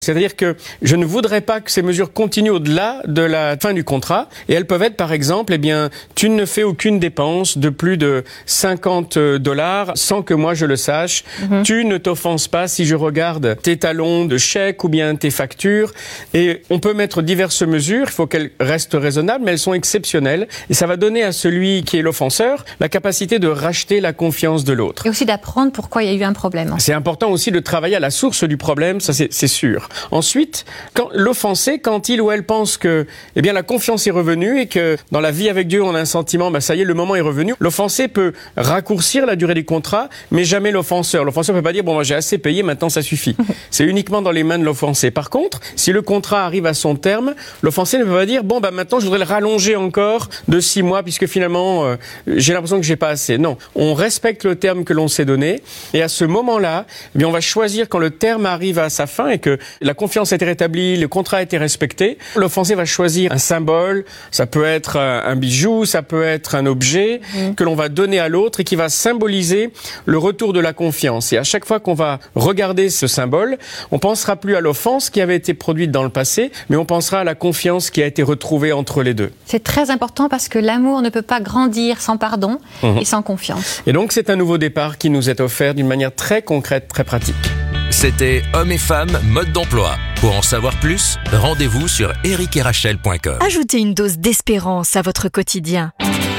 C'est-à-dire que je ne voudrais pas que ces mesures continuent au-delà de la fin du contrat. Et elles peuvent être, par exemple, tu ne fais aucune dépense de plus de $50 sans que moi je le sache. Tu ne t'offenses pas si je regarde tes talons de chèque ou bien tes factures. Et on peut mettre diverses mesures. Il faut qu'elles restent raisonnables, mais elles sont exceptionnelles. Et ça va donner à celui qui est l'offenseur la capacité de racheter la confiance de l'autre. Et aussi d'apprendre pourquoi il y a eu un problème. C'est important aussi de travailler à la source du problème, ça c'est sûr. Ensuite, l'offensé, quand il ou elle pense que la confiance est revenue et que dans la vie avec Dieu, on a un sentiment, ça y est, le moment est revenu, l'offensé peut raccourcir la durée du contrat, mais jamais l'offenseur. L'offenseur peut pas dire, moi j'ai assez payé, maintenant ça suffit. C'est uniquement dans les mains de l'offensé. Par contre, si le contrat arrive à son terme, l'offensé ne peut pas dire, maintenant je voudrais le rallonger encore de 6 mois, puisque finalement, j'ai l'impression que j'ai pas assez. Non, on respecte le terme que l'on s'est donné, et à ce moment-là, on va choisir quand le terme arrive à sa fin et que la confiance a été rétablie, le contrat a été respecté. L'offensé va choisir un symbole, ça peut être un bijou, ça peut être un objet que l'on va donner à l'autre et qui va symboliser le retour de la confiance. Et à chaque fois qu'on va regarder ce symbole, on pensera plus à l'offense qui avait été produite dans le passé, mais on pensera à la confiance qui a été retrouvée entre les deux. C'est très important parce que l'amour ne peut pas grandir sans pardon et sans confiance. Et donc c'est un nouveau départ qui nous est offert d'une manière très concrète, très pratique. C'était Hommes et Femmes, mode d'emploi. Pour en savoir plus, rendez-vous sur ericetRachel.com. Ajoutez une dose d'espérance à votre quotidien.